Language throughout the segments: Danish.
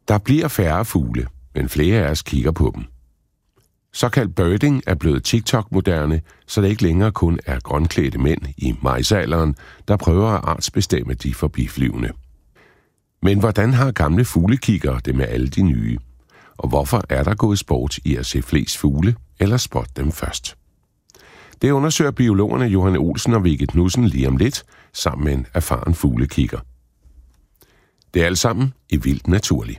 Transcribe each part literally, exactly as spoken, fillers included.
Der bliver færre fugle, men flere af os kigger på dem. Såkaldt birding er blevet TikTok-moderne, så det ikke længere kun er grønklædte mænd i majsalderen, der prøver at artsbestemme de forbiflyvende. Men hvordan har gamle fuglekiggere det med alle de nye? Og hvorfor er der gået sport i at se flest fugle eller spotte dem først? Det undersøger biologerne Johanne Olsen og Vicky Knudsen lige om lidt, sammen med en erfaren fuglekigger. Det er alt sammen i Vildt Naturligt.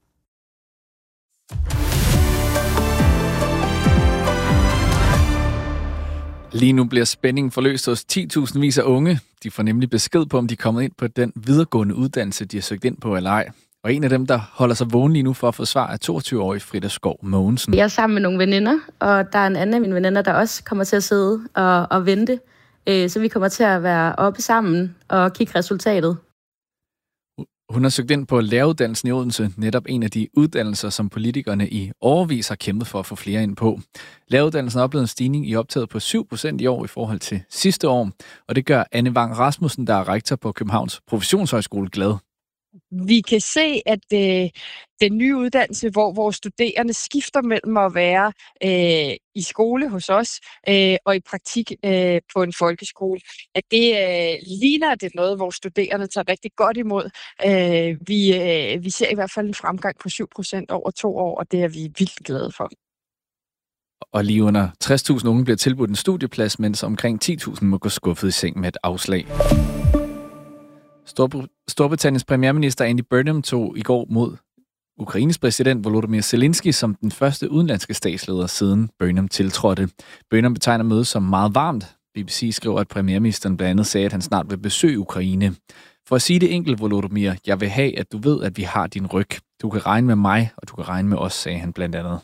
Lige nu bliver spændingen forløst hos ti tusind vis af unge. De får nemlig besked på, om de er kommet ind på den videregående uddannelse, de har søgt ind på eller ej. Og en af dem, der holder sig vågen lige nu for at få svar, er toogtyve-årig Frida Skov Mogensen. Jeg er sammen med nogle veninder, og der er en anden af mine veninder, der også kommer til at sidde og, og vente. Så vi kommer til at være oppe sammen og kigge resultatet. Hun har søgt ind på læreruddannelsen i Odense, netop en af de uddannelser, som politikerne i årevis har kæmpet for at få flere ind på. Læreruddannelsen har oplevet en stigning i optaget på syv procent i år i forhold til sidste år, og det gør Anne Vang Rasmussen, der er rektor på Københavns Professionshøjskole, glad. Vi kan se, at øh, den nye uddannelse, hvor vores studerende skifter mellem at være øh, i skole hos os øh, og i praktik øh, på en folkeskole, at det øh, ligner, at det er noget, hvor studerende tager rigtig godt imod. Øh, vi, øh, vi ser i hvert fald en fremgang på syv procent over to år, og det er vi vildt glade for. Og lige under tres tusind unge bliver tilbudt en studieplads, mens omkring ti tusind må gå skuffet i seng med et afslag. Storbritanniens premierminister Andy Burnham tog i går mod Ukraines præsident Volodymyr Zelensky som den første udenlandske statsleder siden Burnham tiltrådte. Burnham betegner mødet som meget varmt. B B C skriver, at premierministeren blandt andet sagde, at han snart vil besøge Ukraine. For at sige det enkelt, Volodymyr, jeg vil have, at du ved, at vi har din ryg. Du kan regne med mig, og du kan regne med os, sagde han blandt andet.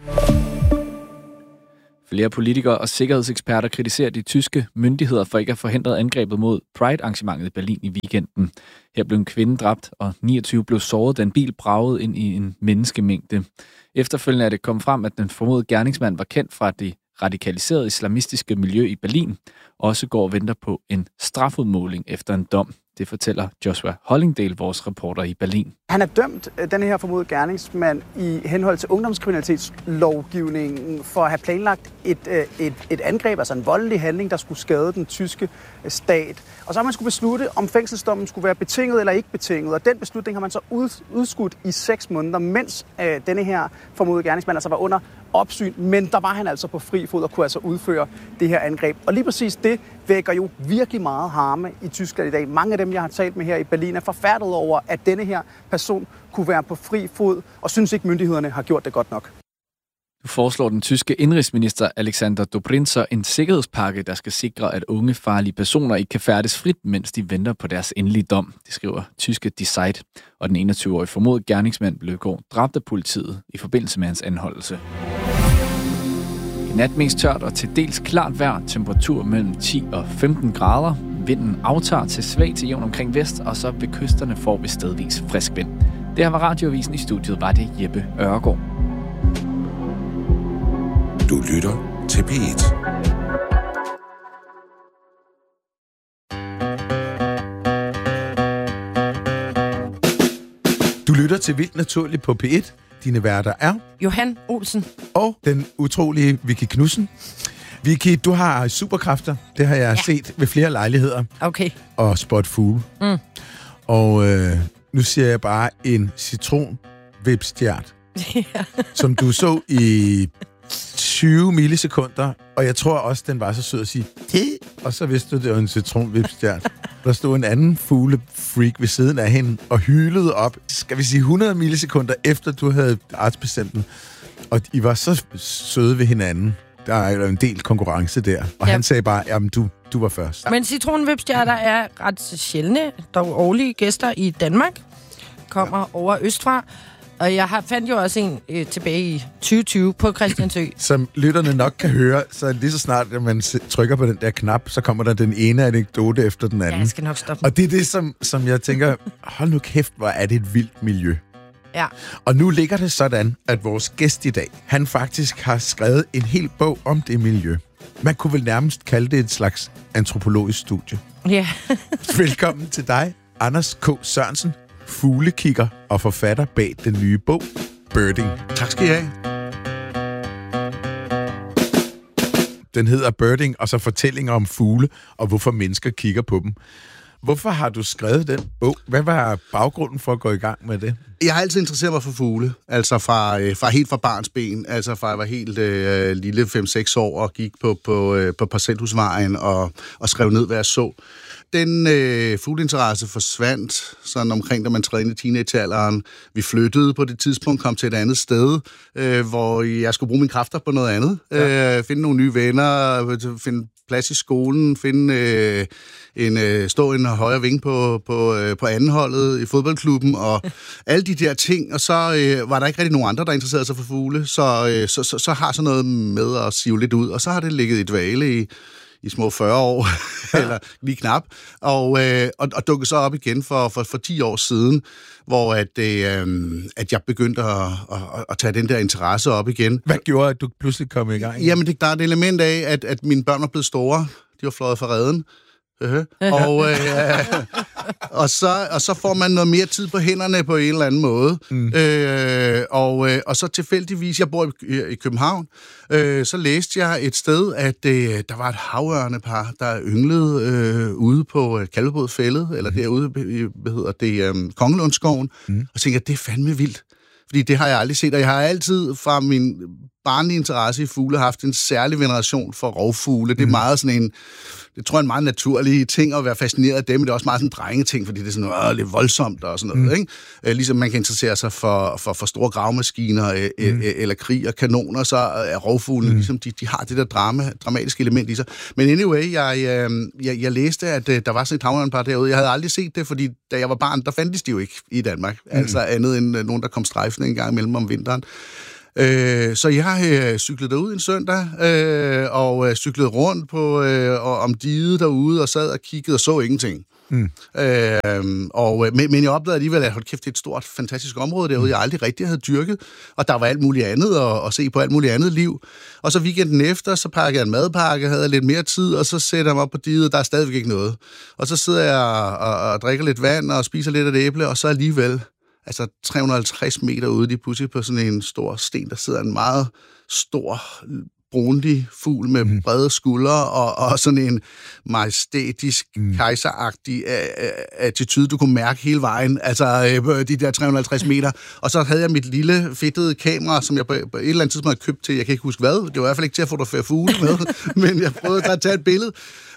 Flere politikere og sikkerhedseksperter kritiserer de tyske myndigheder for ikke at have forhindret angrebet mod Pride-arrangementet i Berlin i weekenden. Her blev en kvinde dræbt, og niogtyve blev såret, da en bil bragede ind i en menneskemængde. Efterfølgende er det kommet frem, at den formodede gerningsmand var kendt fra det radikaliserede islamistiske miljø i Berlin, og også går og venter på en strafudmåling efter en dom. Det fortæller Joshua Hollingdale, vores reporter i Berlin. Han er dømt, den her formodede gerningsmand, i henhold til ungdomskriminalitetslovgivningen for at have planlagt et, et, et angreb, altså en voldelig handling, der skulle skade den tyske stat. Og så har man skulle beslutte, om fængselsdommen skulle være betinget eller ikke betinget. Og den beslutning har man så ud, udskudt i seks måneder, mens øh, denne her formodede gerningsmand altså var under opsyn. Men der var han altså på fri fod og kunne altså udføre det her angreb. Og lige præcis det vækker jo virkelig meget harme i Tyskland i dag. Mange af dem, jeg har talt med her i Berlin, er forfærdet over, at denne her person kunne være på fri fod, og synes ikke, myndighederne har gjort det godt nok. Nu foreslår den tyske indrigsminister Alexander Dobrindt en sikkerhedspakke, der skal sikre, at unge farlige personer ikke kan færdes frit, mens de venter på deres endelige dom. Det skriver tyske Die Zeit. Og den enogtyve-årige formodede gerningsmand blev i går dræbt af politiet i forbindelse med hans anholdelse. I nat mest tørt og til dels klart vejr, temperatur mellem ti og femten grader. Vinden aftager til svag til jævn omkring vest, og så ved kysterne får vi stedvis frisk vind. Det her var Radioavisen. I studiet var det Jeppe Ørgaard. Du lytter til P et. Du lytter til Vildt Naturligt på P et. Dine værter er Johan Olsen og den utrolige Vicky Knudsen. Vicky, du har superkræfter. Det har jeg ja. set ved flere lejligheder. Okay. Og spot fugle. Mm. Og øh, nu siger jeg bare en citron-vipstjert, ja. som du så i tyve millisekunder, og jeg tror også, den var så sød at sige, det, og så vidste du, det var en citronvipstjert. Der stod en anden fuglefreak ved siden af hende og hylede op, skal vi sige hundrede millisekunder efter du havde artsbestemt den. Og I var så søde ved hinanden. Der er jo en del konkurrence der. Og ja. han sagde bare, jamen du, du var først. Men citronvipstjerter er ret sjældne, dog årlige gæster i Danmark. Kommer ja. over østfra. Og jeg har, fandt jo også en øh, tilbage i tyve tyve på Christiansø. Som lytterne nok kan høre, så lige så snart, at man trykker på den der knap, så kommer der den ene anekdote efter den anden. Ja, jeg skal nok stoppe. Og det er det, som, som jeg tænker, hold nu kæft, hvor er det et vildt miljø. Ja. Og nu ligger det sådan, at vores gæst i dag, han faktisk har skrevet en hel bog om det miljø. Man kunne vel nærmest kalde det et slags antropologisk studie. Ja. Velkommen til dig, Anders K. Sørensen, fuglekigger og forfatter bag den nye bog, Birding. Tak skal I have. Den hedder Birding, og så fortællinger om fugle, og hvorfor mennesker kigger på dem. Hvorfor har du skrevet den bog? Hvad var baggrunden for at gå i gang med det? Jeg har altid interesseret mig for fugle, altså fra, øh, fra helt fra barns ben, altså fra jeg var helt øh, lille fem seks år og gik på, på, øh, på Parcelhusvejen og, og skrev ned, hvad jeg så. Den øh, fugleinteresse forsvandt sådan omkring, da man trædte ind i teenagealderen. Vi flyttede på det tidspunkt, kom til et andet sted, øh, hvor jeg skulle bruge mine kræfter på noget andet. Ja. Øh, finde nogle nye venner, finde plads i skolen, finde øh, en øh, stå en højre vinge på, på, øh, på andenholdet i fodboldklubben, og alle de der ting. Og så øh, var der ikke rigtig nogen andre, der interesserede sig for fugle, så, øh, så, så, så har sådan noget med at sive lidt ud. Og så har det ligget i dvale i i små fyrre år, eller lige knap, og, øh, og, og dukkede så op igen for, for, for ti år siden, hvor at, øh, at jeg begyndte at, at, at tage den der interesse op igen. Hvad gjorde, at du pludselig kom i gang? Jamen, det, der er et element af, at, at mine børn var blevet store. De var fløjet fra reden. og, øh, og, så, og så får man noget mere tid på hænderne på en eller anden måde. Mm. Øh, og, øh, og så tilfældigvis, jeg bor i, i København, øh, så læste jeg et sted, at øh, der var et havørnepar, der ynglede øh, ude på øh, Kalvebodfældet, eller mm. derude, hvad hedder det, øh, Kongelundskoven, mm. og tænkte, at det er fandme vildt. Fordi det har jeg aldrig set, og jeg har altid fra min barnlige interesse i fugle haft en særlig veneration for rovfugle. Det er mm. meget sådan en, det tror jeg er en meget naturlig ting at være fascineret af dem, men det er også meget sådan en drengeting, fordi det er sådan noget lidt voldsomt og sådan noget, mm. ikke? Øh, ligesom man kan interessere sig for, for, for store gravemaskiner øh, mm. øh, eller krig og kanoner, så er rovfuglene mm. ligesom, de, de har det der drama, dramatiske element i sig. Men anyway, jeg, øh, jeg, jeg læste, at øh, der var sådan et havørnepar derude. Jeg havde aldrig set det, fordi da jeg var barn, der fandtes de jo ikke i Danmark. Mm. Altså andet end øh, nogen, der kom strejfende en gang imellem om vinteren. Øh, så jeg øh, cyklede derud en søndag, øh, og øh, cyklede rundt på øh, og, om diget derude, og sad og kiggede og så ingenting. Mm. Øh, og, men, men jeg opdagede alligevel, at hold kæft, det er et stort, fantastisk område derude, jeg aldrig rigtig havde dyrket, og der var alt muligt andet at, at se på, alt muligt andet liv. Og så weekenden efter, så pakkede jeg en madpakke, havde lidt mere tid, og så sætter jeg mig op på diget, der er stadigvæk ikke noget. Og så sidder jeg og, og drikker lidt vand og spiser lidt af det æble, og så alligevel altså tre hundrede og halvtreds meter ude, de pludselig på sådan en stor sten, der sidder en meget stor, brunlig fugl med mm. brede skuldre og, og sådan en majestætisk, mm. kejseragtig uh, attitude, du kunne mærke hele vejen, altså uh, de der tre hundrede og halvtreds meter. Og så havde jeg mit lille fedtede kamera, som jeg på, på et eller andet tidspunkt havde købt til, jeg kan ikke huske hvad, det var i hvert fald ikke til at fotografere fugle med, men jeg prøvede at tage et billede.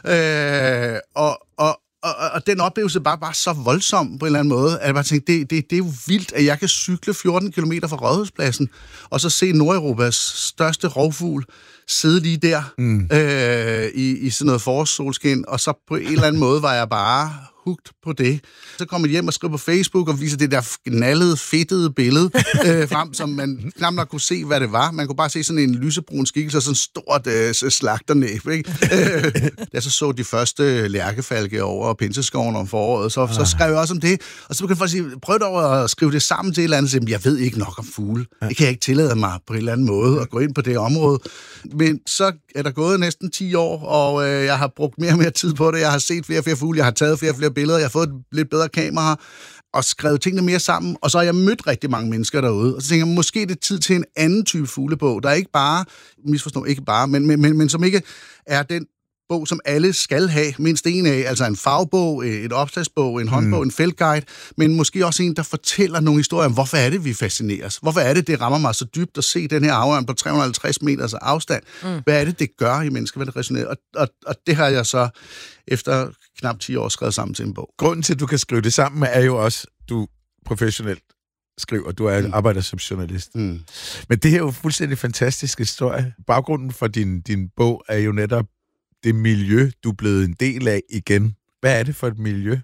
Uh, og, og Og, og den oplevelse var bare så voldsom på en eller anden måde, at jeg bare tænkte, det, det, det er jo vildt, at jeg kan cykle fjorten kilometer fra Rådhuspladsen, og så se Nordeuropas største rovfugl sidde lige der mm. øh, i, i sådan noget forårssolskin, og så på en eller anden måde var jeg bare hugt på det. Så kom jeg hjem og skrev på Facebook og viste det der knaldede, fedtede billede øh, frem, som man knap nok kunne se, hvad det var. Man kunne bare se sådan en lysebrun skikkelse og sådan en stort øh, slagternæb, ikke? Øh, da så så de første lærkefalke over pinseskoven om foråret, så, så skrev jeg også om det. Og så begyndte folk at sige, prøv dog at skrive det sammen til et eller andet, så jeg ved ikke nok om fugle. Det kan jeg ikke tillade mig på en eller anden måde at gå ind på det område. Men så er der gået næsten ti år, og øh, jeg har brugt mere og mere tid på det. Jeg har set flere og flere fugle, jeg har taget flere og flere billeder, jeg har fået et lidt bedre kamera, og skrevet tingene mere sammen, og så har jeg mødt rigtig mange mennesker derude, og så tænker jeg, måske det er tid til en anden type fuglebog, der er ikke bare, misforstå ikke bare, men, men, men, men som ikke er den bog, som alle skal have mindst en af, altså en fagbog, et opslagsbog, en håndbog, mm. en feltguide, men måske også en, der fortæller nogle historier om, hvorfor er det, vi fascineres? Hvorfor er det, det rammer mig så dybt at se den her havørn på tre hundrede og halvtreds meters afstand? Mm. Hvad er det, det gør i mennesker, hvad det resonerer? Og, og, og det har jeg så efter knap ti år skrevet sammen til en bog. Grunden til, at du kan skrive det sammen, er jo også, du professionelt skriver, du er mm. arbejder som journalist. Mm. Men det her er jo fuldstændig fantastisk historie. Baggrunden for din, din bog er jo netop det miljø, du er blevet en del af igen. Hvad er det for et miljø?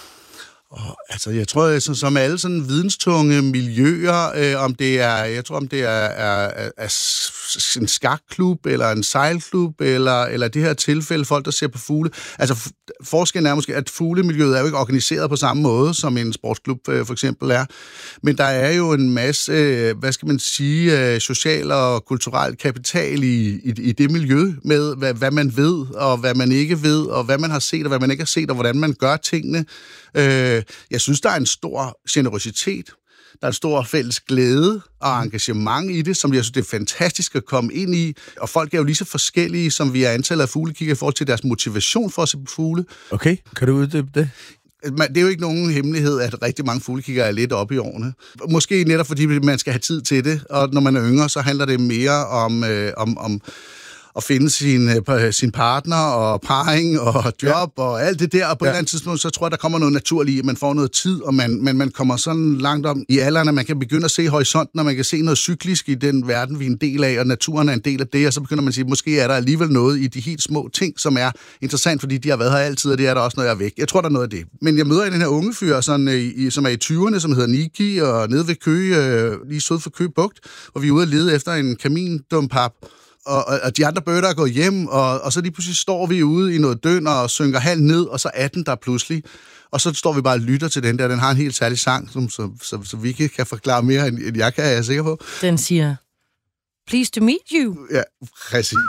Oh, altså, jeg tror, så, som alle sådan videnstunge miljøer, øh, om det er, jeg tror, om det er, er, er, er en skakklub, eller en sejlklub, eller, eller det her tilfælde, folk, der ser på fugle. Altså, forskellen er måske, at fuglemiljøet er jo ikke organiseret på samme måde, som en sportsklub øh, for eksempel er. Men der er jo en masse, øh, hvad skal man sige, øh, social og kulturel kapital i, i, i det miljø, med hvad, hvad man ved, og hvad man ikke ved, og hvad man har set, og hvad man ikke har set, og hvordan man gør tingene. Øh, øh, jeg synes, der er en stor generøsitet. Der er en stor fælles glæde og engagement i det, som jeg synes, det er fantastisk at komme ind i. Og folk er jo lige så forskellige, som vi er antallet af fuglekigger i forhold til deres motivation for at se på fugle. Okay, kan du uddybe det? Det er jo ikke nogen hemmelighed, at rigtig mange fuglekigger er lidt oppe i årene. Måske netop fordi man skal have tid til det, og når man er yngre, så handler det mere om... Øh, om, om at finde sin, sin partner og parring og job ja. og alt det der. Og på ja. et eller andet tidspunkt, så tror jeg, der kommer noget naturligt, at man får noget tid, og man, man, man kommer sådan langt om i alderen, at man kan begynde at se horisonten, og man kan se noget cyklisk i den verden, vi er en del af, og naturen er en del af det, og så begynder man at sige, måske er der alligevel noget i de helt små ting, som er interessant, fordi de har været her altid, og det er der også, når jeg er væk. Jeg tror, der er noget af det. Men jeg møder den her unge fyr, sådan, i, som er i tyverne, som hedder Niki, og nede ved Køge, øh, lige syd for Køge Bugt, hvor vi er ude at lede efter en kamindumpap. Og, og de andre bøtter er gået hjem, og, og så lige pludselig står vi ude i noget døn og synker halvt ned, og så er den der pludselig. Og så står vi bare og lytter til den der. Den har en helt særlig sang, som, så, så, så vi kan forklare mere, end, end jeg kan, er jeg sikker på. Den siger, pleased to meet you. Ja, præcis.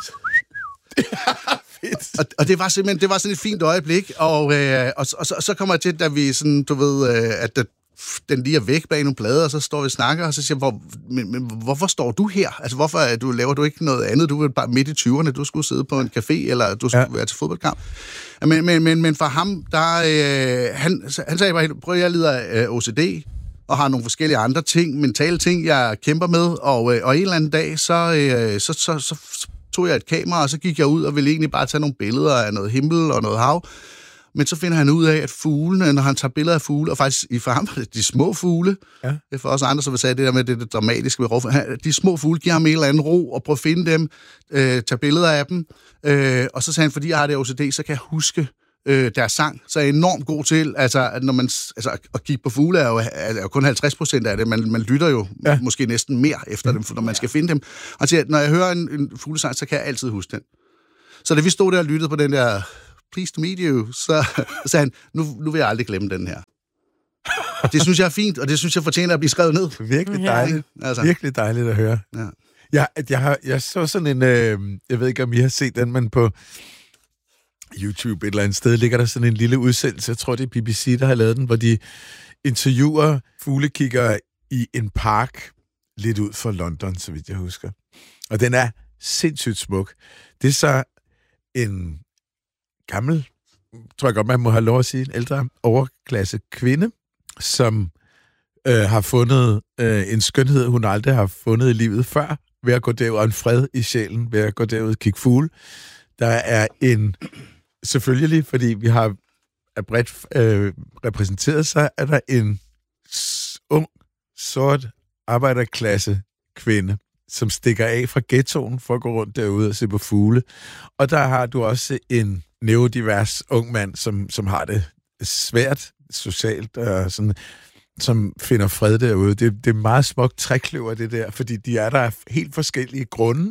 og, og det var simpelthen det var sådan et fint øjeblik, og, øh, og, og, så, og så kommer jeg til, da vi sådan, du ved, øh, at der, den lige er væk bag nogle plader, og så står vi og snakker, og så siger jeg, hvor, men, men hvorfor står du her? Altså, hvorfor er du, laver du ikke noget andet? Du er bare midt i tyverne, du skulle sidde på en café, eller du skulle ja. være til fodboldkamp. Men, men, men, men for ham, der, øh, han, han sagde bare, prøv, jeg lider af O C D, og har nogle forskellige andre ting, mentale ting, jeg kæmper med, og, øh, og en eller anden dag, så, øh, så, så, så, så tog jeg et kamera, og så gik jeg ud og ville egentlig bare tage nogle billeder af noget himmel og noget hav. Men så finder han ud af, at fuglene, når han tager billeder af fugle, og faktisk for ham de små fugle, ja. det er for os andre, som vi sagde, det der med det, det dramatiske ved rovfugle, de små fugle giver ham en eller anden ro, og prøve at finde dem, øh, tage billeder af dem, øh, og så sagde han, fordi jeg har det O C D, så kan jeg huske øh, deres sang, så er jeg enormt god til, altså, at når man, altså, at kigge på fugle er jo, er jo kun halvtreds procent af det, man, man lytter jo ja. måske næsten mere efter dem, når man skal finde dem, og siger, når jeg hører en, en fuglesang, så kan jeg altid huske den. Så da vi stod der og lyttede på den der pleased to meet you, så sagde han, nu, nu vil jeg aldrig glemme den her. Det synes jeg er fint, og det synes jeg fortjener at blive skrevet ned. Virkelig dejligt. Ja. Altså. Virkelig dejligt at høre. Ja. Jeg, jeg, har, jeg så sådan en, øh, jeg ved ikke, om I har set den, men på YouTube et eller andet sted ligger der sådan en lille udsendelse, jeg tror, det er B B C, der har lavet den, hvor de interviewer fuglekiggere i en park lidt ud for London, så vidt jeg husker. Og den er sindssygt smuk. Det er så en gammel, tror jeg godt, man må have lov at sige, en ældre overklasse kvinde, som øh, har fundet øh, en skønhed, hun aldrig har fundet i livet før, ved at gå derud, og en fred i sjælen, ved at gå derud og kigge fugle. Der er en, selvfølgelig, fordi vi har er bredt øh, repræsenteret sig, er der en ung, sort arbejderklasse kvinde, som stikker af fra ghettoen for at gå rundt derude og se på fugle. Og der har du også en neodivers ung mand, som, som har det svært socialt, og sådan, som finder fred derude. Det, det er meget smukt trækløver, det der, fordi de er der af helt forskellige grunde.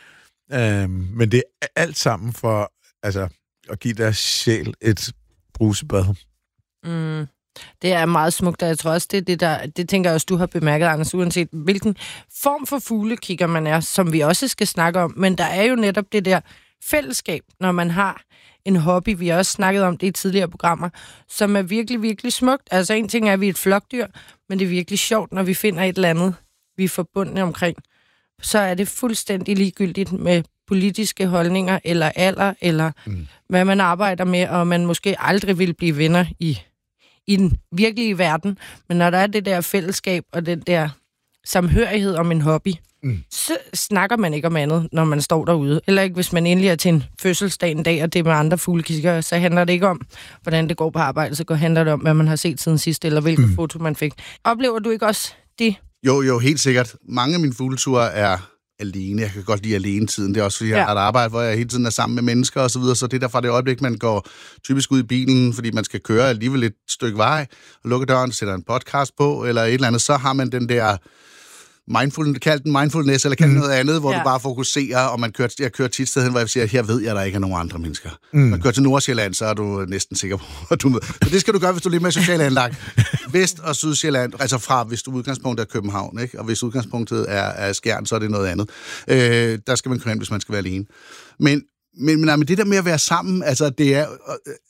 Øhm, men det er alt sammen for altså, at give deres sjæl et brusebad. Mm. Det er meget smukt, og jeg tror også, det er det, der, det tænker jeg også, du har bemærket, Anders, uanset hvilken form for fuglekigger man er, som vi også skal snakke om. Men der er jo netop det der fællesskab, når man har en hobby. Vi har også snakket om det i tidligere programmer, som er virkelig, virkelig smukt. Altså en ting er, at vi er et flokdyr, men det er virkelig sjovt, når vi finder et eller andet, vi er forbundne omkring. Så er det fuldstændig ligegyldigt med politiske holdninger, eller alder, eller mm. hvad man arbejder med, og man måske aldrig vil blive venner i i den virkelige verden, men når der er det der fællesskab og den der samhørighed om en hobby, mm. så snakker man ikke om andet, når man står derude. Eller ikke, hvis man endelig er til en fødselsdag en dag, og det er med andre fuglekiggere, så handler det ikke om, hvordan det går på arbejde, så handler det om, hvad man har set siden sidst, eller hvilket mm. foto man fik. Oplever du ikke også det? Jo, jo, helt sikkert. Mange af mine fugleture er alene. Jeg kan godt lide alene-tiden. Det er også, fordi jeg ja. har et arbejde, hvor jeg hele tiden er sammen med mennesker og så videre, så det er der fra det øjeblik, man går typisk ud i bilen, fordi man skal køre alligevel et stykke vej, og lukker døren, sætter en podcast på, eller et eller andet, så har man den der mindfulness, kaldt den mindfulness, eller kaldt mm. noget andet, hvor ja. du bare fokuserer, og man kører, jeg kører tit steder, hvor jeg siger, her ved jeg, der ikke er nogen andre mennesker. Mm. Man kører til Nordsjælland, så er du næsten sikker på, at du med. Men det skal du gøre, hvis du lige med socialt anlagt. Vest- og Sydsjælland, altså fra, hvis du udgangspunktet er København, ikke? Og hvis udgangspunktet er, er Skjern, så er det noget andet. Øh, der skal man køre hen, hvis man skal være alene. Men, men, men, men det der med at være sammen, altså det er... Øh,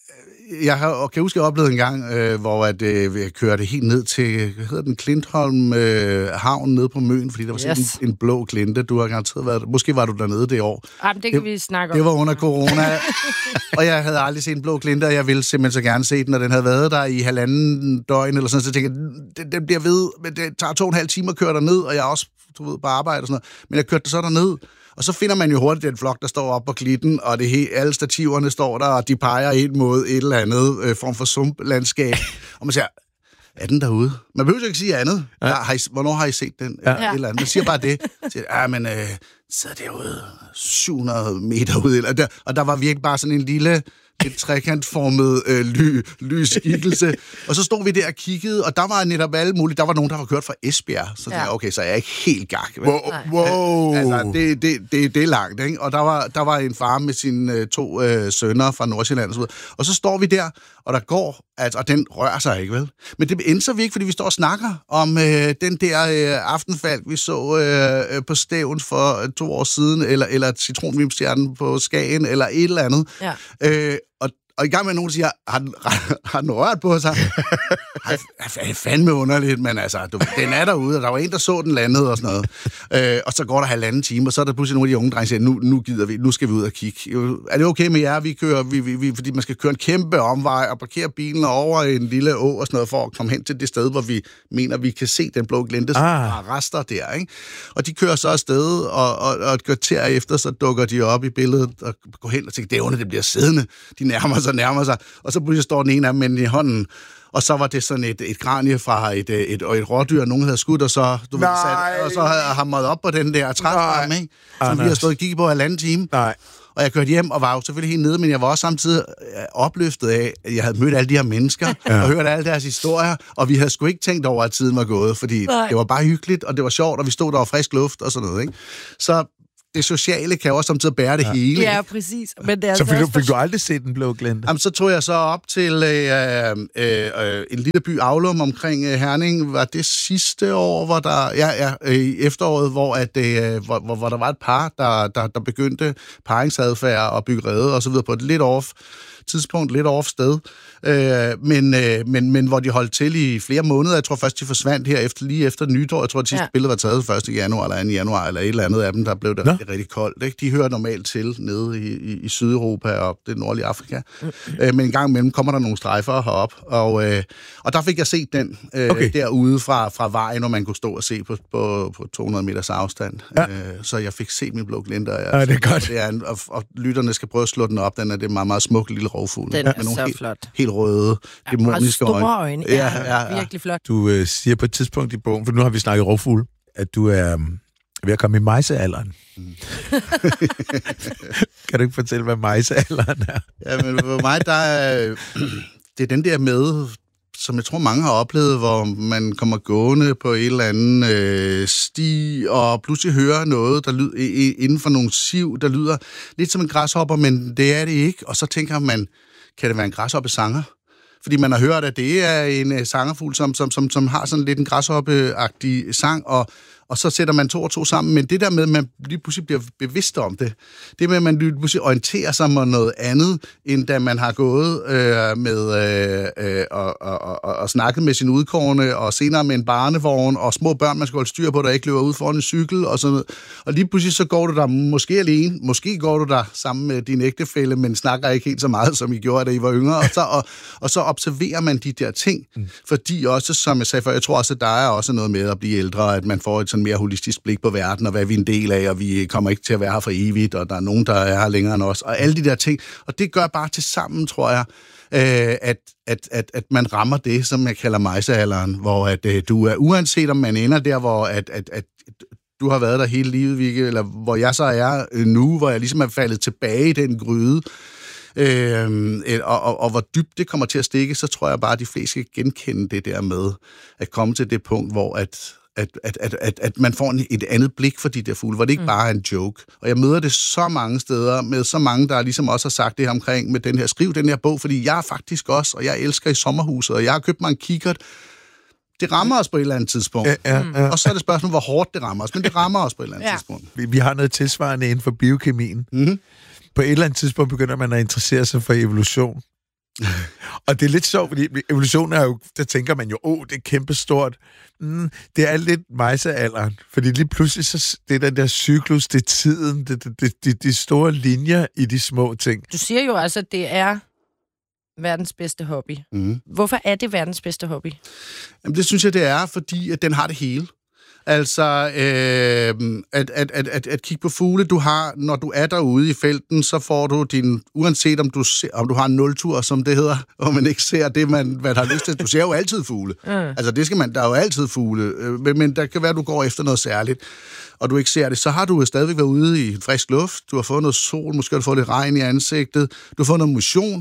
jeg har, kan huske, jeg oplevede en gang, øh, hvor at, øh, jeg kørte helt ned til, hvad hedder den, Klintholm øh, havn nede på Møn, fordi der var sådan yes. en, en blå klinte. Du har garanteret været, måske var du dernede det år. Jamen, det kan det, vi snakke om. Det var under corona, og jeg havde aldrig set en blå klinte, og jeg ville simpelthen så gerne se den, og den havde været der i halvanden døgn, eller sådan, så jeg tænkte, den, den bliver ved, men det tager to og en halv time at køre derned, og jeg er også, du ved, på arbejde og sådan noget. Men jeg kørte så derned, og så finder man jo hurtigt den flok, der står op på klitten, og det he, alle stativerne står der, og de peger ind mod et eller andet øh, form for sumplandskab. Og man siger, er den derude? Man behøver jo ikke sige andet. Ja. Har I, hvornår har I set den? Ja. Et eller andet. Man siger bare det. Man siger, ja, men øh, så er derude syv hundrede meter ude. Og der, og der var virkelig bare sådan en lille... et trekantformet øh, ly, lysskikkelse. Og så stod vi der og kiggede, og der var netop alle mulige. Der var nogen, der var kørt fra Esbjerg. Så ja. jeg, okay, så er jeg ikke helt gak. Wow, wow. Altså, det, det, det, det er langt, ikke? Og der var, der var en far med sine øh, to øh, sønner fra Nordsjælland og så videre. Og så står vi der, og der går, altså, og den rører sig ikke, vel? Men det ændrer vi ikke, fordi vi står og snakker om øh, den der øh, aftenfalk, vi så øh, på Stævn for øh, to år siden, eller, eller citronvimstjernen på Skagen, eller et eller andet. Ja. Øh, og, og i gang med, at nogen siger, har den, har den rørt på sig? Det er fandme underligt, men altså, du, den er derude, og der var en, der så den landede og sådan noget. Øh, og så går der halvanden time, og så er der pludselig nogle af de unge drenge, der siger, nu, nu gider vi, nu skal vi ud og kigge. Er det okay med jer? Vi kører, vi, vi, vi, fordi man skal køre en kæmpe omvej og parkere bilen over en lille å og sådan noget, for at komme hen til det sted, hvor vi mener, vi kan se den blå glinte, som ah. rester der, ikke? Og de kører så afsted, og, og, og et kvarter efter, så dukker de op i billedet og går hen og tænker, det er under, det bliver siddende. De nærmer sig, nærmer sig, og så pludselig står den ene af dem i hånden. Og så var det sådan et, et kranie fra et, et, et, et rådyr, nogen havde skudt, og så, du ved, sat, og så havde hamret op på den der træstam, ikke? Som Anders. Vi har stået og kigget på halvanden time. Nej. Og jeg kørte hjem og var jo selvfølgelig helt nede, men jeg var også samtidig opløftet af, at jeg havde mødt alle de her mennesker, ja. og hørt alle deres historier, og vi havde sgu ikke tænkt over, at tiden var gået, fordi Nej. det var bare hyggeligt, og det var sjovt, og vi stod der og frisk luft og sådan noget, ikke? Så det sociale kan jo også samtidig bære det ja. hele. Ja, præcis. Men det er så fik, du, fik du aldrig set den blå glinte? Jamen, så tog jeg så op til øh, øh, øh, en lille by, Aulum, omkring øh, Herning. Var det sidste år, hvor der... Ja, ja, øh, i efteråret, hvor, at, øh, hvor, hvor, hvor der var et par, der, der, der begyndte paringsadfærd og bygge rede og så videre på et lidt off tidspunkt, lidt off sted. Øh, men, øh, men, men hvor de holdt til i flere måneder. Jeg tror først, de forsvandt her efter, lige efter nytår. Jeg tror, at sidste ja. billede var taget første januar eller anden januar, eller et eller andet af dem, der blev det rigtig, rigtig koldt. Ikke? De hører normalt til nede i, i, i Sydeuropa og det nordlige Afrika. Mm. Øh, men en gang imellem kommer der nogle strejfer herop, og, øh, og der fik jeg set den øh, okay. derude fra, fra vejen, hvor man kunne stå og se på, på, på to hundrede meters afstand. Ja. Øh, så jeg fik set min blå glinte. Ja, det er godt. Det er en, og, og lytterne skal prøve at slå den op. Den er det meget, meget smuk lille rovfugl. Den er ja. så helt, flot. Helt røde, ja, dæmoniske øjne. Store øjne. Ja, ja, ja. Virkelig flot. Du øh, siger på et tidspunkt i bogen, for nu har vi snakket rovfugl, at du er um, ved at komme i mejsealderen. Mm. Kan du ikke fortælle, hvad mejsealderen er? Ja, men for mig, der er, det er den der med, som jeg tror, mange har oplevet, hvor man kommer gående på en eller anden øh, sti, og pludselig hører noget, der lyder inden for nogle siv, der lyder lidt som en græshopper, men det er det ikke. Og så tænker man, kan det være en græshoppesanger? Fordi man har hørt, at det er en sangerfugl, som, som, som, som har sådan lidt en græshoppeagtig sang, og, og så sætter man to og to sammen. Men det der med, at man lige pludselig bliver bevidst om det, det med, at man lige pludselig orienterer sig om noget andet, end da man har gået øh, med øh, øh, og, og, og, og snakket med sin udkårne, og senere med en barnevogn, og små børn, man skal holde styr på, der ikke løber ud foran en cykel, og sådan noget. Og lige pludselig så går du der måske alene, måske går du der sammen med din ægtefælle, men snakker ikke helt så meget, som I gjorde, da I var yngre, og så, og, og så observerer man de der ting, mm. fordi også, som jeg sagde før, jeg tror også, at der er også noget med at blive ældre, at man får et sådan mere holistisk blik på verden, og hvad vi er en del af, og vi kommer ikke til at være her for evigt, og der er nogen, der er her længere end os, og alle de der ting. Og det gør bare til sammen, tror jeg, øh, at, at, at, at man rammer det, som jeg kalder mejsealderen, hvor at, øh, du er uanset, om man ender der, hvor at, at, at du har været der hele livet, Vicky, eller hvor jeg så er nu, hvor jeg ligesom er faldet tilbage i den gryde, Øh, og, og, og hvor dybt det kommer til at stikke, så tror jeg bare, at de fleste skal genkende det der med at komme til det punkt, hvor at, at, at, at, at, at man får en, et andet blik for de der fugle, hvor det ikke mm. bare er en joke. Og jeg møder det så mange steder, med så mange, der ligesom også har sagt det her omkring med den her, skriv den her bog, fordi jeg er faktisk også, og jeg elsker i sommerhuset, og jeg har købt mig en kikkert. Det rammer os på et eller andet tidspunkt. Ja, ja, ja. Og så er det spørgsmålet, hvor hårdt det rammer os, men det rammer os på et eller andet ja. tidspunkt. Vi, vi har noget tilsvarende inden for biokemien. Mm-hmm. På et eller andet tidspunkt begynder man at interessere sig for evolution. Og det er lidt sjovt, fordi evolution er jo, der tænker man jo, åh, det er kæmpestort. Mm, det er lidt mejsealderen, fordi lige pludselig, så det er den der cyklus, det er tiden, det, det, det, de, de store linjer i de små ting. Du siger jo altså, at det er verdens bedste hobby. Mm. Hvorfor er det verdens bedste hobby? Jamen, det synes jeg, det er, fordi at den har det hele. Altså, øh, at, at, at, at, at kigge på fugle, du har, når du er derude i felten, så får du din, uanset om du, ser, om du har en nultur, som det hedder, og man ikke ser det, man, man har lyst til. Du ser jo altid fugle. Mm. Altså, det skal man, der er jo altid fugle, men, men der kan være, at du går efter noget særligt, og du ikke ser det. Så har du stadigvæk været ude i frisk luft, du har fået noget sol, måske har du fået lidt regn i ansigtet, du har fået noget motion.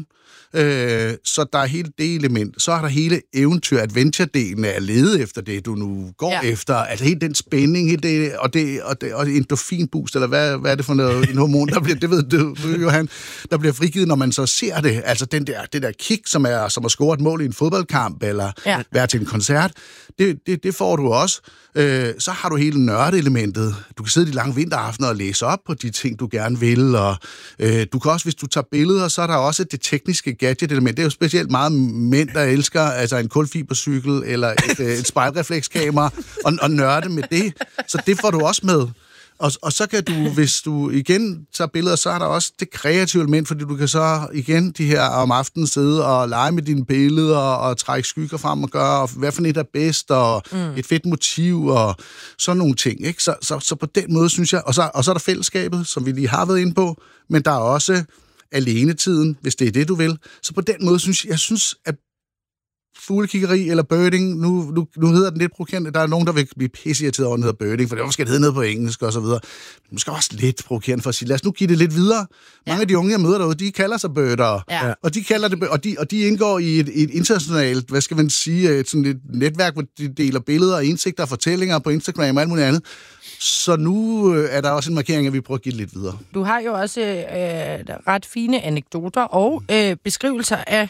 Øh, så der er hele det element. Så er der hele eventyr-adventure-delen af at lede efter det, du nu går ja. efter. Altså hele den spænding, hele det, og det, og det, og endorfinboost, eller hvad, hvad er det for noget, en hormon, der bliver, det ved du, du Johan, der bliver frigivet, når man så ser det. Altså den der, det der kick, som er som at score et mål i en fodboldkamp, eller ja. være til en koncert, det, det, det får du også. Øh, så har du hele nørdeelementet. Du kan sidde de lange vinteraftener og læse op på de ting, du gerne vil, og øh, du kan også, hvis du tager billeder, så er der også det tekniske gadget-element. Det er jo specielt meget mænd, der elsker altså en kulfibercykel eller et, øh, et spejlreflekskamera, og, og nørde med det. Så det får du også med. Og, og så kan du, hvis du igen tager billeder, så er der også det kreative element, fordi du kan så igen de her om aftenen sidde og lege med dine billeder og trække skygger frem og gøre, og hvad for et er bedst, og mm. et fedt motiv, og sådan nogle ting. Ikke? Så, så, så på den måde synes jeg, og så, og så er der fællesskabet, som vi lige har været inde på, men der er også alenetiden, hvis det er det, du vil. Så på den måde synes jeg, jeg synes, at fuglekiggeri eller birding, nu, nu, nu hedder den lidt provokerende. Der er nogen, der vil blive pisseirriteret over, den hedder birding, for det skal det hedde noget på engelsk og så videre. Men måske også lidt provokerende for at sige, lad os nu give det lidt videre. Ja. Mange af de unge, jeg møder derude, de kalder sig birdere. Ja. Og de kalder det, og de, og de indgår i et, et internationalt, hvad skal man sige, et, sådan et netværk, hvor de deler billeder og indsigter og fortællinger på Instagram og alt muligt andet. Så nu er der også en markering, at vi prøver at give det lidt videre. Du har jo også øh, ret fine anekdoter og øh, beskrivelser af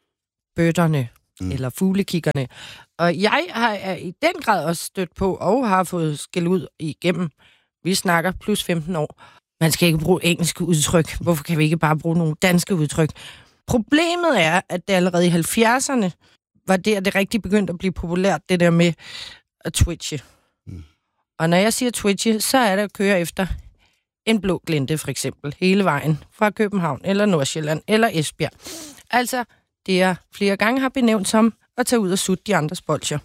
birderne. Mm. Eller fuglekiggerne. Og jeg har i den grad også stødt på, og har fået skæld ud igennem. Vi snakker plus femten år. Man skal ikke bruge engelske udtryk. Hvorfor kan vi ikke bare bruge nogle danske udtryk? Problemet er, at det allerede i halvfjerdserne var der, det rigtig begyndte at blive populært, det der med at twitche. Mm. Og når jeg siger twitche, så er det at køre efter en blå glente, for eksempel, hele vejen fra København, eller Nordsjælland, eller Esbjerg. Altså, det jeg flere gange har benævnt som at tage ud og sutte de andres bolcher.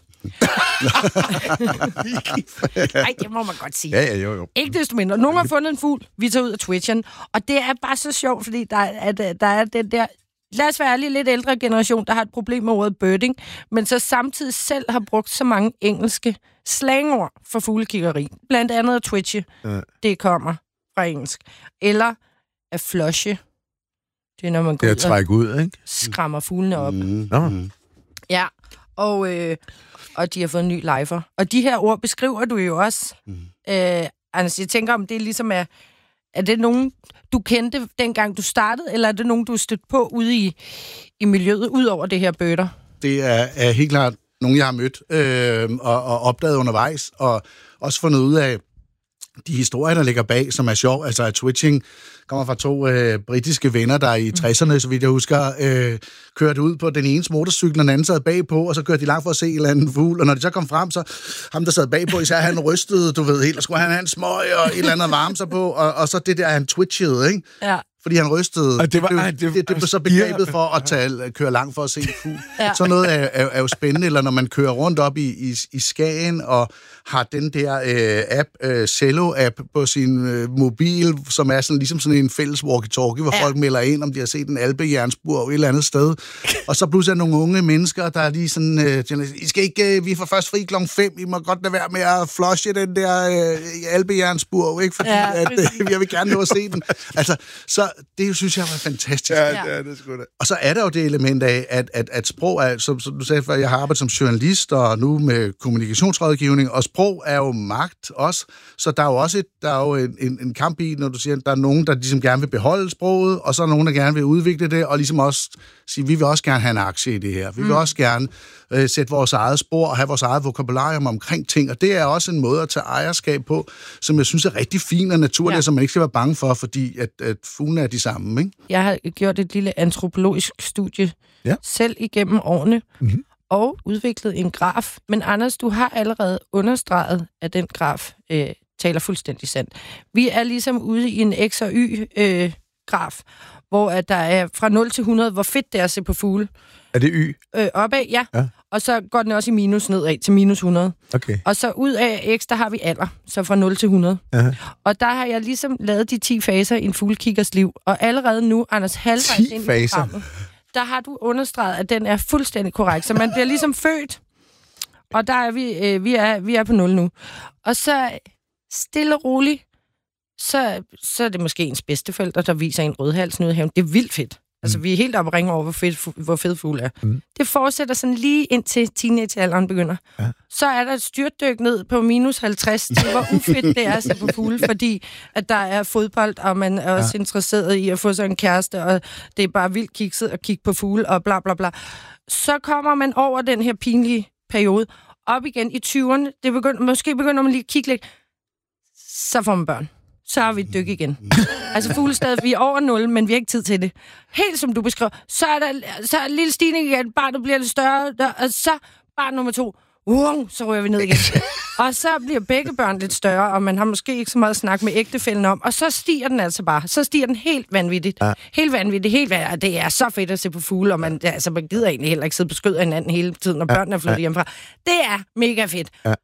Nej, det må man godt sige. Ja, ja, jo, jo. Ikke desto mindre. Nogen har fundet en fugl, vi tager ud af Twitchen, og det er bare så sjovt, fordi der er, der er den der, lad os være ærlige, lidt ældre generation, der har et problem med ordet birding, men så samtidig selv har brugt så mange engelske slangord for fuglekiggeri. Blandt andet at twitche, ja. Det kommer fra engelsk. Eller at flushe. Det er, når man går det er at trække ud, ikke? Skræmmer fuglene op. Mm. Mm. Ja, og, øh, og de har fået en ny lifer. Og de her ord beskriver du jo også. Mm. Øh, altså, jeg tænker, om det er ligesom er, er det nogen, du kendte, dengang du startede, eller er det nogen, du er stødt på ude i, i miljøet, ud over det her bøtter? Det er, er helt klart nogen, jeg har mødt øh, og, og opdaget undervejs, og også fundet ud af de historier, der ligger bag, som er sjov. Altså, at twitching kommer fra to øh, britiske venner, der i tresserne, så vidt jeg husker, øh, kørte ud på den ene motorcykel, og den anden sad bagpå, og så kørte de langt for at se en eller anden fugl. Og når de så kom frem, så ham, der sad bagpå, især han rystede, du ved helt, og skulle han have en smøg og et eller andet varme sig på, og, og så det der, han twitchede, ikke? Ja. Fordi han rystede. Og det var, det, ej, det, det, det, det blev så begrebet for at tage, køre langt for at se en fugl. Ja. Så noget er, er, er jo spændende, eller når man kører rundt op i, i, i Skagen, og har den der øh, app, øh, Cello-app på sin øh, mobil, som er sådan, ligesom sådan en fælles walkie-talkie, hvor ja. folk melder ind, om de har set en alpejernsbur et eller andet sted. Og så pludselig er nogle unge mennesker, der er lige sådan, øh, I skal ikke, øh, vi får først fri klokken fem, I må godt lade være med at flushe den der øh, alpejernsbur, ikke? Fordi ja, at, øh, jeg vil gerne nå at se den. Altså, så det synes jeg var fantastisk. Ja, ja. Det er sgu da. Og så er der jo det element af, at, at, at sprog er, som, som du sagde før, jeg har arbejdet som journalist, og nu med kommunikationsrådgivning, og sprog er jo magt også. Så der er jo også et, der er jo en, en, en kamp i, når du siger, at der er nogen, der ligesom gerne vil beholde sproget, og så er nogen, der gerne vil udvikle det, og ligesom også sige, vi vil også gerne have en aktie i det her. Vi vil mm. også gerne øh, sætte vores eget spor og have vores eget vokabularium omkring ting, og det er også en måde at tage ejerskab på, som jeg synes er rigtig fin og naturlig, ja. Som man ikke skal være bange for, fordi at, at fuglene er de samme, ikke? Jeg har gjort et lille antropologisk studie ja. selv igennem årene, mm-hmm. og udviklet en graf. Men Anders, du har allerede understreget, at den graf øh, taler fuldstændig sandt. Vi er ligesom ude i en X- og Y-graf, øh, hvor at der er fra nul til hundrede, hvor fedt det er at se på fugle. Er det Y? Øh, opad, ja. ja. Og så går den også i minus nedad til minus hundrede. Okay. Og så ud af X, der har vi alder, så fra nul til hundrede. Uh-huh. Og der har jeg ligesom lavet de ti faser i en fuglekiggers liv. Og allerede nu, Anders, halvvejs ind i programmet, der har du understreget, at den er fuldstændig korrekt. Så man bliver ligesom født, og der er vi, øh, vi, er, vi er på nul nu. Og så stille og roligt, så, så er det måske ens bedsteforældre, der viser en rødhals nede i haven. Det er vildt fedt. Altså, mm. vi er helt oppe og ringer over, hvor fed, hvor fed fugle er. Mm. Det fortsætter sådan lige indtil teenagealderen begynder. Ja. Så er der et styrtdyk ned på minus halvtreds til, hvor ufedt det er at se på fugle, fordi at der er fodbold, og man er også ja. interesseret i at få sig en kæreste, og det er bare vildt kikset at kigge på fugle, og bla bla bla. Så kommer man over den her pinlige periode, op igen i tyverne. Det begynder, måske begynder man lige at kigge lidt. Så får man børn. Så har vi et dyk igen. Altså fuglestadig, vi er over nul, men vi har ikke tid til det. Helt som du beskrev, så er der, så er en lille stigning igen, barnet bliver lidt større, der, og så barn nummer to, uh, så rører vi ned igen. Og så bliver begge børn lidt større, og man har måske ikke så meget at snakke med ægtefællen om, og så stiger den altså bare. Så stiger den helt vanvittigt. Ja. Helt vanvittigt, helt vanvittigt. Det er så fedt at se på fugle, og man, altså, man gider egentlig heller ikke sidde på skød af hinanden hele tiden, når ja. børnene er flyttet ja. hjemmefra. Det er mega fedt. Ja.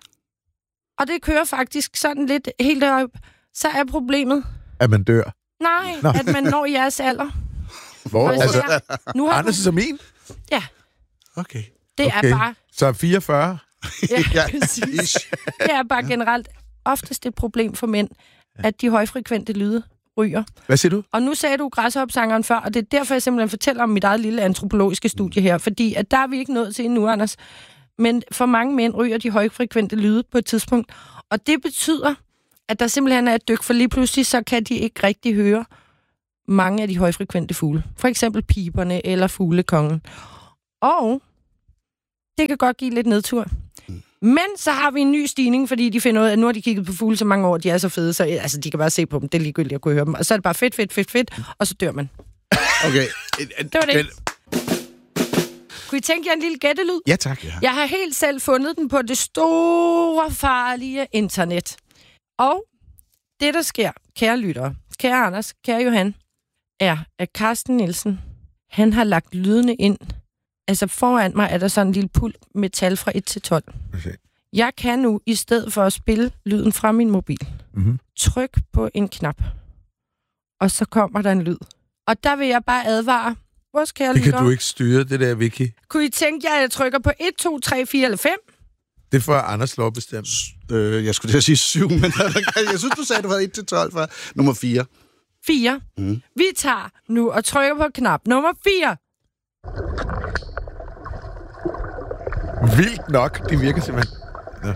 Og det kører faktisk sådan lidt helt derop. Så er problemet... At man dør? Nej, Nå. at man når jeres alder. Hvor? Altså, nu har Anders som min? Ja. Okay. Det okay. er bare... Så fireogfyrre? Ja, præcis. Det er bare generelt oftest et problem for mænd, at de højfrekvente lyde ryger. Hvad siger du? Og nu sagde du græshopsangeren før, og det er derfor, jeg simpelthen fortæller om mit eget lille antropologiske studie her, fordi at der er vi ikke nået til endnu, Anders. Men for mange mænd ryger de højfrekvente lyde på et tidspunkt, og det betyder... at der simpelthen er et dyk, for lige pludselig, så kan de ikke rigtig høre mange af de højfrekvente fugle. For eksempel piberne eller fuglekongen. Og det kan godt give lidt nedtur. Men så har vi en ny stigning, fordi de finder ud af, at nu har de kigget på fugle så mange år, de er så fede, så altså, de kan bare se på dem. Det er ligegyldigt at kunne høre dem. Og så er det bare fedt, fedt, fedt, fedt, og så dør man. Okay. Det var det. Kunne I tænke jer en lille gættelyd? Ja, tak. Ja. Jeg har helt selv fundet den på det store, farlige internet. Og det, der sker, kære lyttere, kære Anders, kære Johan, er, at Carsten Nielsen, han har lagt lydene ind. Altså foran mig er der sådan en lille pult med tal fra et til tolv. Okay. Jeg kan nu, i stedet for at spille lyden fra min mobil, mm-hmm. tryk på en knap, og så kommer der en lyd. Og der vil jeg bare advare vores kære lyttere. Det kan du ikke styre, det der, Vicky. Kunne I tænke jer, at jeg trykker på et, to, tre, fire eller fem? Det får Anders lov bestemt. Øh, jeg skulle til at sige syv, men jeg synes, du sagde, at du havde et til tolv fra nummer fire. fire. Mm. Vi tager nu og trykker på knap nummer fire. Vildt nok. Det virker simpelthen. Ja.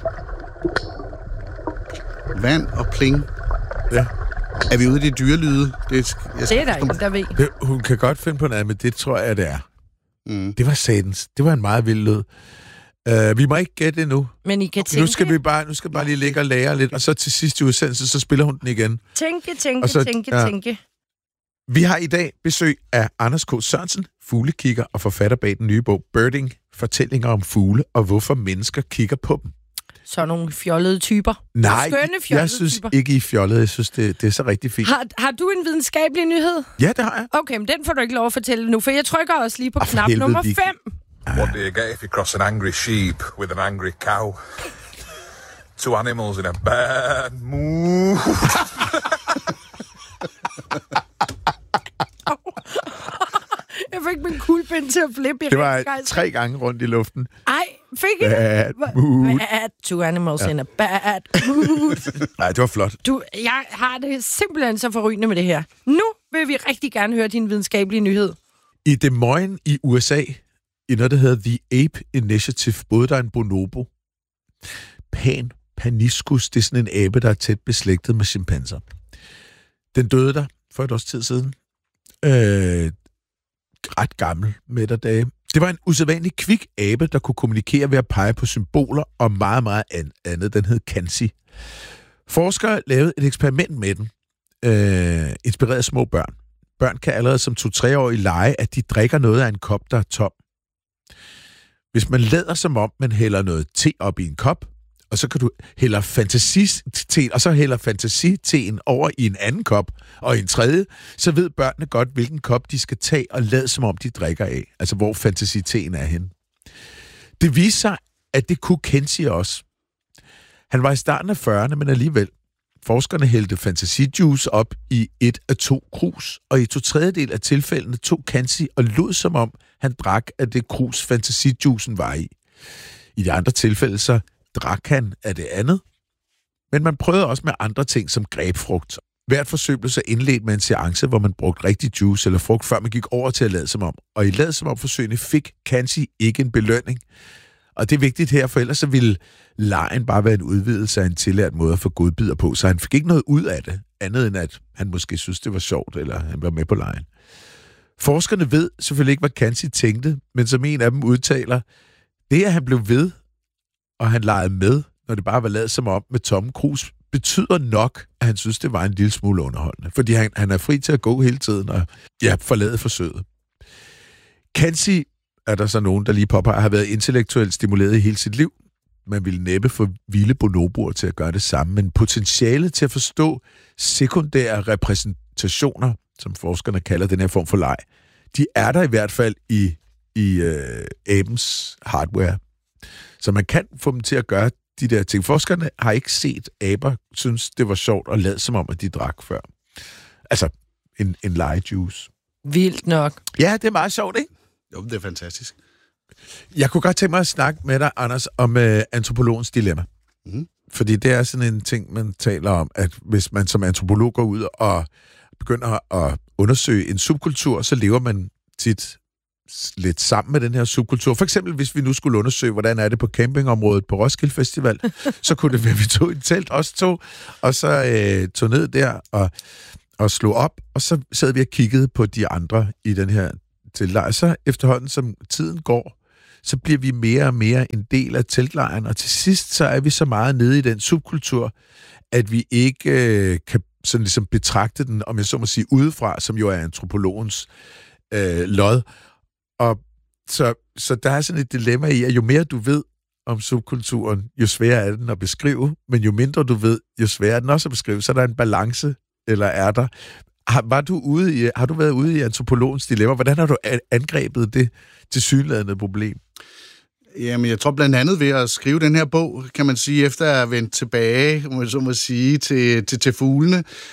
Vand og pling. Ja. Er vi ude i de dyrelyde? Det er, jeg det er der ikke, der ved. Det, hun kan godt finde på noget, men det tror jeg, det er. Mm. Det var satans. Det var en meget vild lyd. Uh, vi må ikke gætte det nu. Men I kan okay. tænke... Nu skal vi bare, nu skal bare lige ligge og lære lidt, og så til sidst i udsendelsen, så spiller hun den igen. Tænke, tænke, så, tænke, ja. tænke. Vi har i dag besøg af Anders K. Sørensen, fuglekigger og forfatter bag den nye bog Birding, fortællinger om fugle og hvorfor mennesker kigger på dem. Så nogle fjollede typer. Nej, skønne fjollede jeg synes typer. ikke, I er fjollede. Jeg synes, det, det er så rigtig fint. Har, har du en videnskabelig nyhed? Ja, det har jeg. Okay, men den får du ikke lov at fortælle nu, for jeg trykker også lige på oh, knap nummer fem. What do you get if you cross an angry sheep with an angry cow? Two animals in a bad mood. Jeg fik min kuglepind til at flippe. Det var tre gange rundt i luften. Ej, fik I bad mood. Bad, two animals ja. in a bad mood. Nej, det var flot. Du, jeg har det simpelthen så forrygende med det her. Nu vil vi rigtig gerne høre din videnskabelige nyhed. I Des Moines i U S A, i noget, der hedder The Ape Initiative, boede der en bonobo. Pan paniscus, det er sådan en abe, der er tæt beslægtet med chimpanser. Den døde der for et års tid siden. Øh, ret gammel, midterdage. Det Det var en usædvanlig kvik abe, der kunne kommunikere ved at pege på symboler og meget, meget andet. Den hed Kansi. Forskere lavede et eksperiment med den, øh, inspireret af små børn. Børn kan allerede som to-tre-årige lege, at de drikker noget af en kop, der er tom. Hvis man lader som om, man hælder noget te op i en kop, og så kan du hælde fantasiteen, og så hælder fantasiteen over i en anden kop, og i en tredje, så ved børnene godt, hvilken kop de skal tage og lade som om, de drikker af. Altså, hvor fantasiteen er henne. Det viste sig, at det kunne Kensi også. Han var i starten af fyrrerne, men alligevel. Forskerne hældte fantasijuice op i et af to krus, og i to tredjedel af tilfældene tog Kensi og lod som om, han drak af det krus, fantasijuicen var i. I de andre tilfælde så drak han af det andet. Men man prøvede også med andre ting som grebfrugt. Hvert forsøg blev så indledt med en seance, hvor man brugte rigtig juice eller frugt, før man gik over til at lade som om. Og i lade som om forsøgene fik Kensi ikke en belønning. Og det er vigtigt her, for ellers så ville legen bare være en udvidelse af en tillært måde at få godbidder på. Så han fik ikke noget ud af det, andet end at han måske synes, det var sjovt, eller han var med på legen. Forskerne ved selvfølgelig ikke, hvad Kensi tænkte, men som en af dem udtaler, det at han blev ved, og han legede med, når det bare var lavet som om med tomme krus, betyder nok, at han synes, det var en lille smule underholdende. Fordi han, han er fri til at gå hele tiden og ja, forlade forsøget. Kensi er der så nogen, der lige påpeger, har været intellektuelt stimuleret i hele sit liv. Man ville næppe få vilde bonoboer til at gøre det samme, men potentialet til at forstå sekundære repræsentationer, som forskerne kalder den her form for leg, de er der i hvert fald i, i øh, abens hardware. Så man kan få dem til at gøre de der ting. Forskerne har ikke set aber, synes det var sjovt at lade som om, at de drak før. Altså, en, en legejuice. Vildt nok. Ja, det er meget sjovt, ikke? Jo, det er fantastisk. Jeg kunne godt tænke mig at snakke med dig, Anders, om uh, antropologens dilemma. Mm. Fordi det er sådan en ting, man taler om, at hvis man som antropolog går ud og begynder at undersøge en subkultur, så lever man tit lidt sammen med den her subkultur. For eksempel, hvis vi nu skulle undersøge, hvordan er det på campingområdet på Roskilde Festival, så kunne det være, at vi tog et telt, os to, og så øh, tog ned der og, og slog op, og så sad vi og kiggede på de andre i den her teltlejr. Så efterhånden, som tiden går, så bliver vi mere og mere en del af teltlejren, og til sidst så er vi så meget nede i den subkultur, at vi ikke øh, kan sådan ligesom betragte den, om jeg så må sige, udefra, som jo er antropologens øh, lod. Og så, så der er sådan et dilemma i, at jo mere du ved om subkulturen, jo sværere er den at beskrive, men jo mindre du ved, jo sværere er den også at beskrive. Så er der en balance, eller er der? Har, var du ude i, har du været ude i antropologens dilemma? Hvordan har du angrebet det tilsyneladende problem? Jamen, jeg tror blandt andet ved at skrive den her bog, kan man sige, efter at have vendt tilbage, må jeg så må sige, til, til, til fuglene,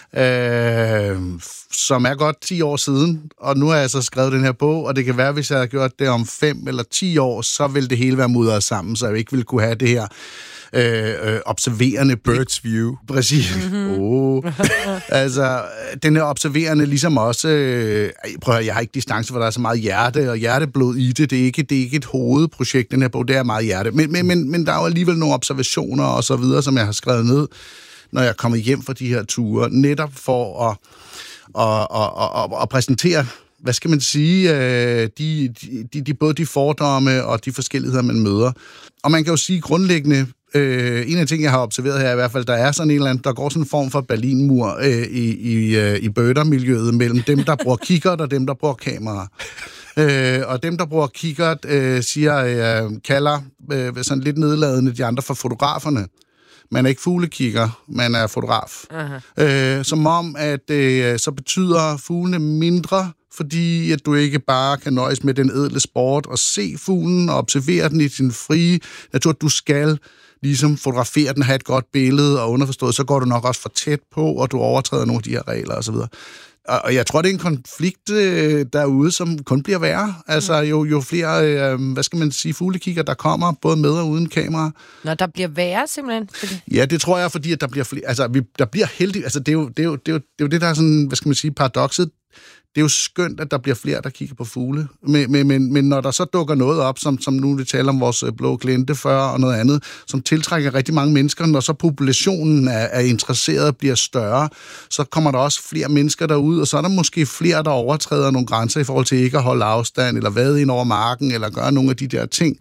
øh, som er godt ti år siden, og nu har jeg så skrevet den her bog, og det kan være, hvis jeg har gjort det om fem eller ti år, så vil det hele være mudret sammen, så jeg ikke vil kunne have det her øh, øh, observerende Bird's view. Præcis. Mm-hmm. Oh. Altså, den her observerende ligesom også, øh, prøv at jeg har ikke distance, for der er så meget hjerte og hjerteblod i det. Det er ikke, det er ikke et hovedprojekt, den her bog, det er meget hjerte. Men, men, men, men der er jo alligevel nogle observationer og så videre, som jeg har skrevet ned, når jeg er kommet hjem fra de her ture, netop for at, at, at, at, at præsentere, hvad skal man sige, de, de, de, både de fordomme og de forskelligheder, man møder. Og man kan jo sige grundlæggende, øh, en af de ting, jeg har observeret her, i hvert fald, der er sådan en eller anden, der går sådan en form for Berlinmur øh, i, i, i birder-miljøet mellem dem, der bruger kikkert og dem, der bruger kamera. Øh, og dem, der bruger kikkert, øh, siger, øh, kalder øh, sådan lidt nedladende de andre for fotograferne. Man er ikke fuglekigger, man er fotograf. Øh, som om, at øh, så betyder fuglene mindre, fordi at du ikke bare kan nøjes med den ædle sport og se fuglen og observere den i sin frie natur. Du skal ligesom fotografere den, have et godt billede og underforstået, så går du nok også for tæt på, og du overtræder nogle af de her regler osv. Og jeg tror, det er en konflikt øh, derude, som kun bliver værre. Altså, jo, jo flere, øh, hvad skal man sige, fuglekigger, der kommer, både med og uden kamera. Nå, der bliver værre simpelthen? Fordi... Ja, det tror jeg, fordi at der bliver flere... Altså, vi, der bliver heldigt... Altså, det er, jo, det, er jo, det, er jo, det er jo det, der er sådan, hvad skal man sige, paradokset. det er jo skønt, at der bliver flere, der kigger på fugle. Men, men, men, men når der så dukker noget op, som, som nu vi taler om vores blå glente før og noget andet, som tiltrækker rigtig mange mennesker, når så populationen er, er interesseret og bliver større, så kommer der også flere mennesker derud, og så er der måske flere, der overtræder nogle grænser i forhold til ikke at holde afstand, eller vade ind over marken, eller gøre nogle af de der ting.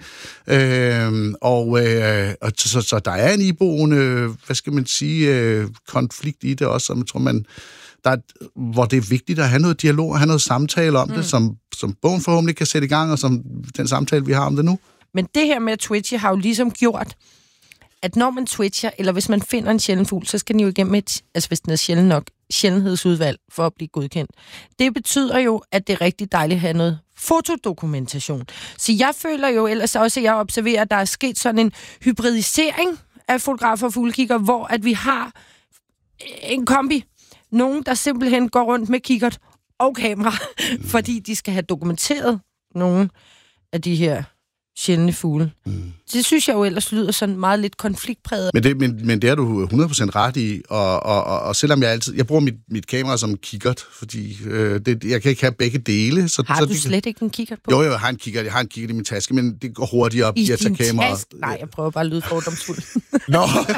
Øh, og øh, og så, så der er en iboende, hvad skal man sige, øh, konflikt i det også, som jeg tror, man Der er, hvor det er vigtigt at have noget dialog og have noget samtale om mm. det, som, som bogen forhåbentlig kan sætte i gang, og som den samtale, vi har om det nu. Men det her med at twitche har jo ligesom gjort, at når man twitcher, eller hvis man finder en sjælden fugl, så skal den jo igennem et, altså hvis den er sjælden nok, sjældenhedsudvalg for at blive godkendt. Det betyder jo, at det er rigtig dejligt at have noget fotodokumentation. Så jeg føler jo ellers også, at jeg observerer, at der er sket sådan en hybridisering af fotografer og fuglekigger, hvor at vi har en kombi. Nogen, der simpelthen går rundt med kikkert og kamera, fordi de skal have dokumenteret nogle af de her sjældne fugle. Mm. Det synes jeg jo ellers lyder sådan meget lidt konfliktpræget. Men det, men, men det er du hundrede procent ret i, og, og, og, og selvom jeg altid... Jeg bruger mit, mit kamera som kikkert, fordi øh, det, jeg kan ikke have begge dele. Så, har så du det, slet ikke en kikkert på? Jo, jo, jeg har en kikkert, jeg har en kikkert i min taske, men det går hurtigt op i at tage kameraet. Nej, jeg prøver bare at lyde fordomsfuld. Nå!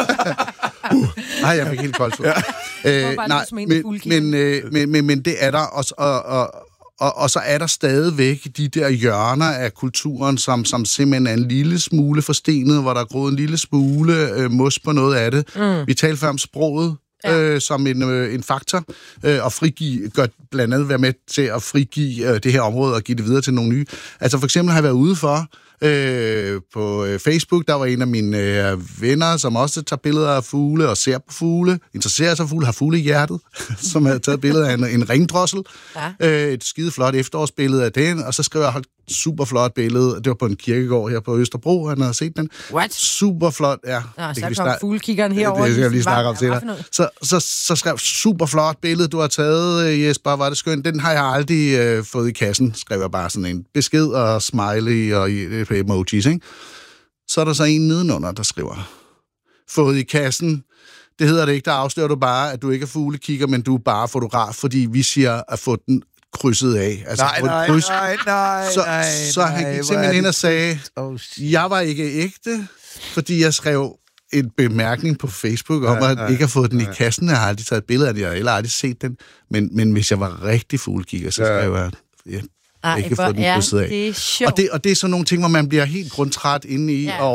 uh, nej, jeg fik helt koldt. Ja. Øh, nej, men, men, øh, men, men, men det er der også... Og, og, Og, og så er der stadigvæk de der hjørner af kulturen, som, som simpelthen er en lille smule forstenet, hvor der er groet en lille smule øh, mos på noget af det. Mm. Vi talte før om sproget ja. øh, som en, øh, en faktor, øh, og frigive, gør blandt andet være med til at frigive øh, det her område og give det videre til nogle nye. Altså for eksempel har jeg været ude for, Øh, på øh, Facebook, der var en af mine øh, venner, som også tager billeder af fugle og ser på fugle, interesserer sig for fugle, har fugle i hjertet, som havde taget billeder af en, en ringdrossel. Ja. Øh, et skide flot efterårsbillede af den, og så skrev jeg, holdt super flot billede. Det var på en kirkegård her på Østerbro, han havde set den. What? Super flot, ja. Nå, det så kom snak- fuglekiggeren herover. Det, det skal vi lige snakke om senere. Så, så, så skrev super flot billede, du har taget, Jesper, var det skønt. Den har jeg aldrig øh, fået i kassen, skrev jeg bare sådan en besked og smiley og øh, emojis, ikke? Så er der så en nedenunder, der skriver, fået i kassen. Det hedder det ikke, der afslører du bare, at du ikke er fuglekigger, men du er bare fotograf, fordi vi siger at få den krydset af. Altså, nej, nej, kryds. nej, nej, så, nej, så han gik simpelthen ind og sagde, oh, jeg var ikke ægte, fordi jeg skrev en bemærkning på Facebook om, nej, at jeg ikke har fået den nej. i kassen. Jeg har aldrig taget et billede af den, jeg har heller aldrig set den. Men, men hvis jeg var rigtig fuglekigger, så skrev jeg, ja, Ej, ikke få den krydset af. Det er sjovt. Og det, og det er sådan nogle ting, hvor man bliver helt grundtræt inde i, ja. og